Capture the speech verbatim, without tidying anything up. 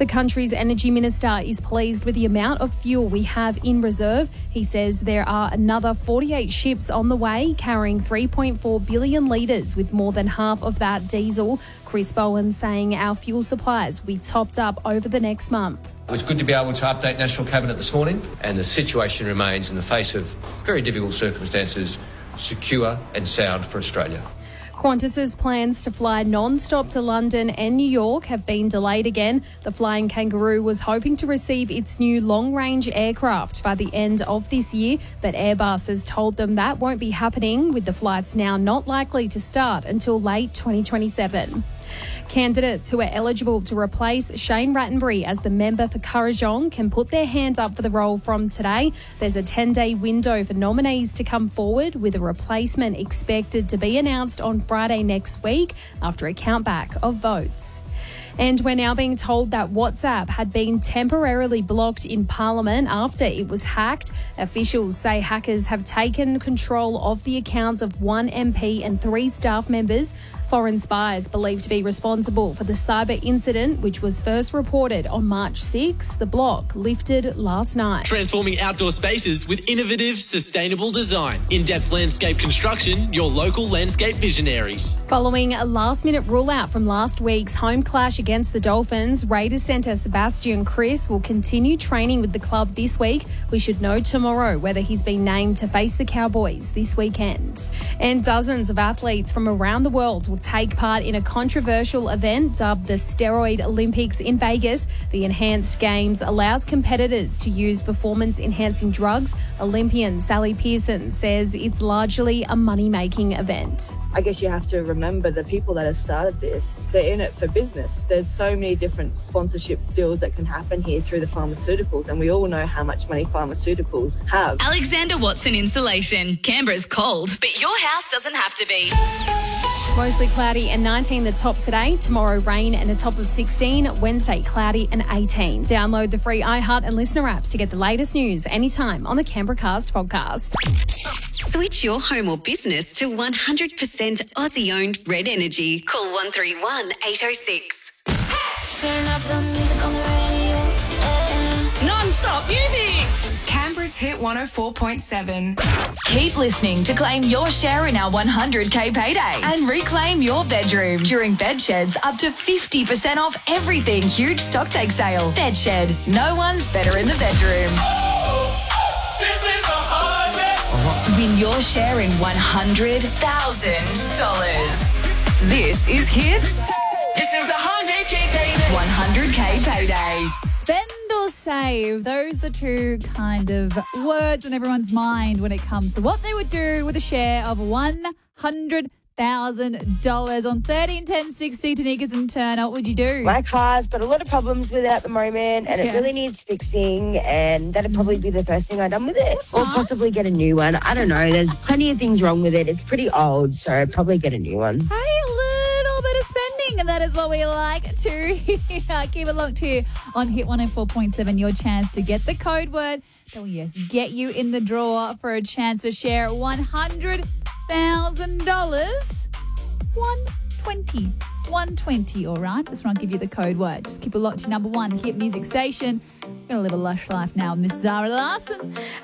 The country's energy minister is pleased with the amount of fuel we have in reserve. He says there are another forty-eight ships on the way carrying three point four billion litres, with more than half of that diesel. Chris Bowen saying our fuel supplies will be topped up over the next month. It was good to be able to update National Cabinet this morning, and the situation remains, in the face of very difficult circumstances, secure and sound for Australia. Qantas's plans to fly non-stop to London and New York have been delayed again. The Flying Kangaroo was hoping to receive its new long-range aircraft by the end of this year, but Airbus has told them that won't be happening, with the flights now not likely to start until late twenty twenty-seven. Candidates who are eligible to replace Shane Rattenbury as the member for Kurrajong can put their hand up for the role from today. There's a ten-day window for nominees to come forward, with a replacement expected to be announced on Friday next week after a countback of votes. And we're now being told that WhatsApp had been temporarily blocked in Parliament after it was hacked. Officials say hackers have taken control of the accounts of one M P and three staff members. Foreign spies believed to be responsible for the cyber incident, which was first reported on March sixth. The block lifted last night. Transforming outdoor spaces with innovative, sustainable design. In-depth landscape construction, your local landscape visionaries. Following a last-minute rule-out from last week's home clash against the Dolphins, Raiders centre Sebastian Kris will continue training with the club this week. We should know tomorrow whether he's been named to face the Cowboys this weekend. And dozens of athletes from around the world will take part in a controversial event dubbed the Steroid Olympics in Vegas. The Enhanced Games allows competitors to use performance-enhancing drugs. Olympian Sally Pearson says it's largely a money-making event. I guess you have to remember the people that have started this, they're in it for business. There's so many different sponsorship deals that can happen here through the pharmaceuticals, and we all know how much money pharmaceuticals have. Alexander Watson Insulation. Canberra's cold, but your house doesn't have to be. Mostly cloudy and nineteen the top today. Tomorrow rain and a top of sixteen. Wednesday cloudy and eighteen. Download the free iHeart and Listener apps to get the latest news anytime on the Canberra Cast podcast. Switch your home or business to one hundred percent Aussie-owned Red Energy. Call one three one, eight oh six. Turn up the music on the radio. Yeah. Non-stop music. Canberra's Hit one oh four point seven. Keep listening to claim your share in our one hundred K payday and reclaim your bedroom during Bedshed's up to fifty percent off everything huge stock take sale. Bedshed, no one's better in the bedroom. Oh, this is a holiday. Win your share in one hundred thousand dollars. This is Hits. This is the one hundred K payday. one hundred K payday. Spend or save, those are the two kind of words on everyone's mind when it comes to what they would do with a share of one hundred thousand dollars. On thirteen ten sixty, Tanika's and Turner, what would you do? My car's got a lot of problems with it at the moment, and Yeah. it really needs fixing, and that'd probably be the first thing I'd done with it. Or smart. possibly get a new one. I don't know. There's plenty of things wrong with it. It's pretty old, so I'd probably get a new one. Hey, a little bit of spending, and that is what we like to hear. Keep it locked here on Hit one oh four point seven. Your chance to get the code word that will, yes, get you in the draw for a chance to share one hundred thousand dollars. one twenty. one twenty, all right? That's when I'll give you the code word. Just keep it locked to number one hit music station. We're going to live a lush life now with Miss Zara Larson.